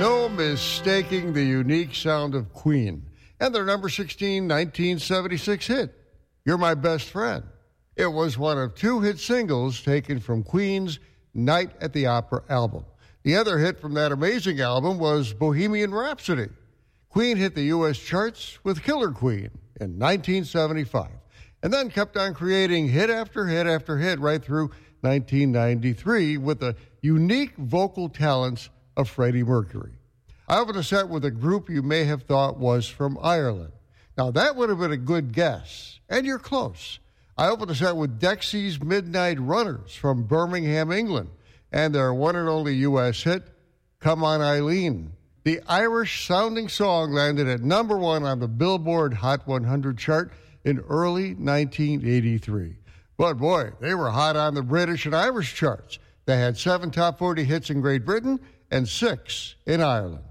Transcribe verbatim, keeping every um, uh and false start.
No mistaking the unique sound of Queen and their number sixteen nineteen seventy-six hit, You're My Best Friend. It was one of two hit singles taken from Queen's Night at the Opera album. The other hit from that amazing album was Bohemian Rhapsody. Queen hit the U S charts with Killer Queen in nineteen seventy-five, and then kept on creating hit after hit after hit right through nineteen ninety-three with the unique vocal talents of Freddie Mercury. I opened a set with a group you may have thought was from Ireland. Now, that would have been a good guess, and you're close. I opened a set with Dexy's Midnight Runners from Birmingham, England, and their one and only U S hit, Come On Eileen. The Irish-sounding song landed at number one on the Billboard Hot one hundred chart in early nineteen eighty-three. But boy, they were hot on the British and Irish charts. They had seven top forty hits in Great Britain and six in Ireland.